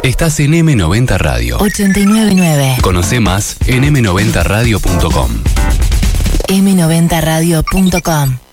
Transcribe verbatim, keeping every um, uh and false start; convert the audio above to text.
Estás en eme noventa Radio. ochenta y nueve punto nueve. Conoce más en eme noventa radio punto com. eme noventa radio punto com.